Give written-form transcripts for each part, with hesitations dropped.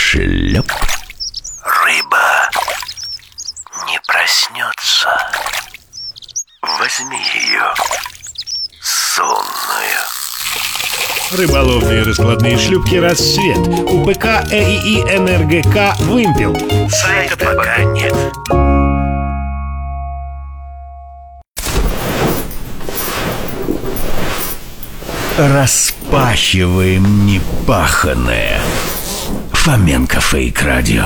Шлеп. Рыба не проснется. Возьми ее сонную. Рыболовные раскладные шлюпки «Рассвет». УПК ЭИИ НРГК «Вымпел». Сайта пока нет. Распахиваем непаханное. Фоменко Фейк Радио.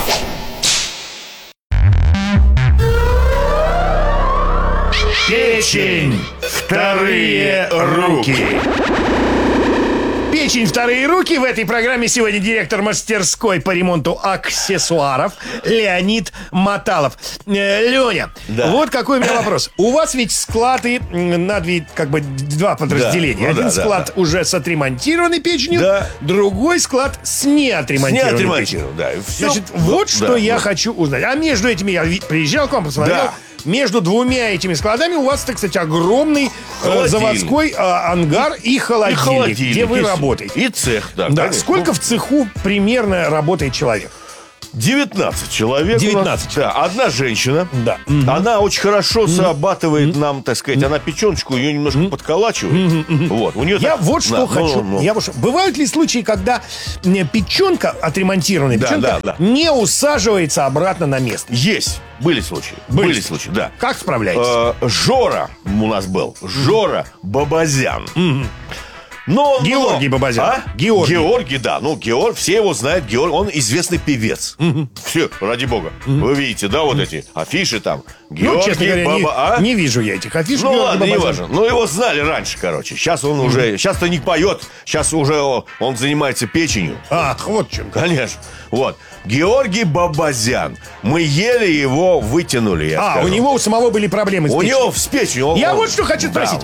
Печень. Вторые руки. Печень, вторые руки. В этой программе сегодня директор мастерской по ремонту аксессуаров Леонид Маталов. Леня, Да. вот какой у меня вопрос. У вас ведь склады на два подразделения. Да, ну Один да, склад уже с отремонтированной печенью, Да. другой склад с неотремонтированной печенью. Да, и всё. Значит, вот что Да, я да. хочу узнать. А между этими я приезжал к вам, посмотрел. Да. Между двумя этими складами у вас, так сказать, огромный Холодильник. заводской ангар и холодильник, где вы и работаете. И цех, да. Да, конечно. сколько в цеху примерно работает человек? 19 человек. 19. Да, одна женщина. Да. Она очень хорошо срабатывает нам, так сказать, она печеночку ее немножко подколачивает. Вот. У нее Я так- вот что да, хочу. ну. Я вот что. Бывают ли случаи, когда печенка, отремонтированная Да, печенка, да. не усаживается обратно на место? Есть. Были случаи. Были случаи, да. Как справляетесь? Жора у нас был. Жора Бабазян. Но, Георгий Бабазян. А? Георгий. Да. Ну, все его знают. Он известный певец. Все, ради бога. Вы видите, да, вот эти афиши там. Георгий Ну, честно говоря, А? не вижу я этих афиш. Ну Георгия ладно, не Бабазяна. важно. Ну его знали раньше, короче. Сейчас он уже... Сейчас-то не поет. Сейчас уже он занимается печенью. Ах, вот в чем. Конечно. Вот. Георгий Бабазян. Мы еле его вытянули, я скажу. У него у самого были проблемы с У печенью. него с печенью. Я вот что хочу спросить.